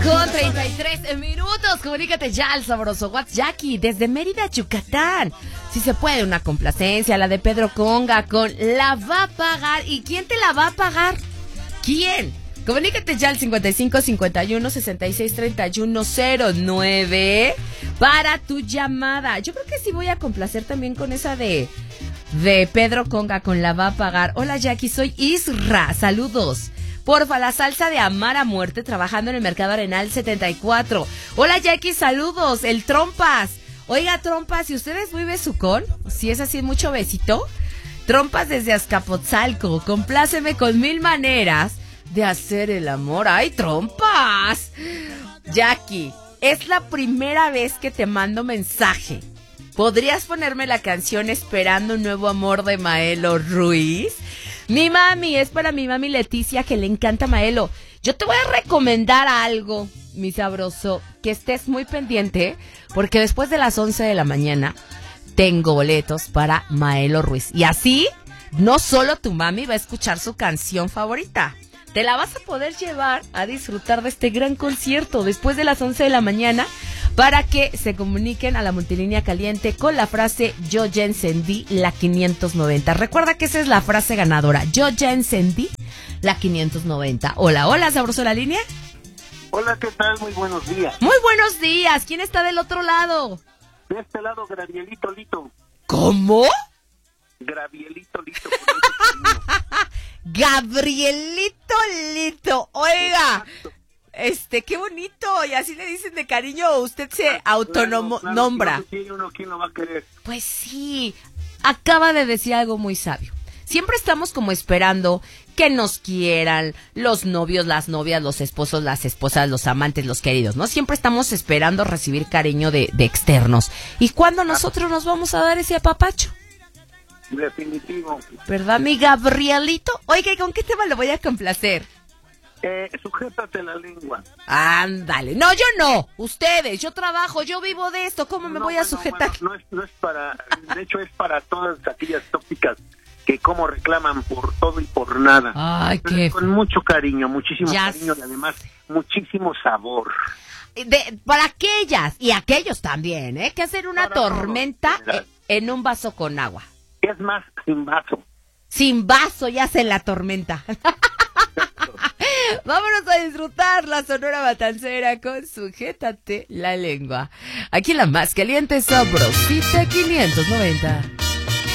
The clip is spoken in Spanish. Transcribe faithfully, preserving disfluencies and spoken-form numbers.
Con treinta y tres minutos, comunícate ya al sabroso WhatsApp Jackie desde Mérida, Yucatán. Si se puede, una complacencia, la de Pedro Conga con La Va a Pagar. ¿Y quién te la va a pagar? ¿Quién? Comunícate ya al cincuenta y cinco cincuenta y uno sesenta y seis treinta y uno cero nueve para tu llamada. Yo creo que sí voy a complacer también con esa de, de Pedro Conga con La Va a Pagar. Hola Jackie, soy Isra, saludos. Porfa, la salsa de Amar a Muerte, trabajando en el Mercado Arenal setenta y cuatro. Hola Jackie, saludos, el Trompas. Oiga Trompas, si usted es muy besucón, si es así mucho besito, Trompas desde Azcapotzalco, compláceme con mil maneras de hacer el amor. ¡Ay, Trompas! Jackie, es la primera vez que te mando mensaje. ¿Podrías ponerme la canción Esperando un nuevo amor de Maelo Ruiz? Mi mami, es para mi mami Leticia, que le encanta Maelo. Yo te voy a recomendar algo, mi sabroso, que estés muy pendiente, porque después de las once de la mañana tengo boletos para Maelo Ruiz. Y así, no solo tu mami va a escuchar su canción favorita, te la vas a poder llevar a disfrutar de este gran concierto después de las once de la mañana, para que se comuniquen a la multilínea caliente con la frase Yo ya encendí la quinientos noventa. Recuerda que esa es la frase ganadora. Yo ya encendí la quinientos noventa. Hola, hola, sabroso la línea. Hola, ¿qué tal? Muy buenos días. Muy buenos días. ¿Quién está del otro lado? De este lado, Gravielito Lito. ¿Cómo? Gravielito Lito. Gabrielito Lito. Oiga. Este, qué bonito, y así le dicen de cariño, usted se autonombra. Claro, claro, si no uno, ¿quién lo va a querer? Pues sí, acaba de decir algo muy sabio. Siempre estamos como esperando que nos quieran los novios, las novias, los esposos, las esposas, los amantes, los queridos, ¿no? Siempre estamos esperando recibir cariño de, de externos. ¿Y cuándo nosotros nos vamos a dar ese apapacho? Definitivo. ¿Verdad, mi Gabrielito? Oiga, ¿y con qué tema lo voy a complacer? Eh, sujétate la lengua. Ándale. No, yo no. Ustedes, yo trabajo, yo vivo de esto. ¿Cómo me no, voy a bueno, sujetar? Bueno, no, es, no es para... De hecho, es para todas aquellas tópicas que como reclaman por todo y por nada. Ay, pero qué... con mucho cariño, muchísimo ya cariño y además muchísimo sabor. De, para aquellas y aquellos también, ¿eh? Que hacen una para tormenta todos, en, en un vaso con agua. Es más, sin vaso. Sin vaso ya hacen la tormenta. Vámonos a disfrutar la Sonora Matancera con Sujétate la Lengua. Aquí la más caliente, sabrosita quinientos noventa.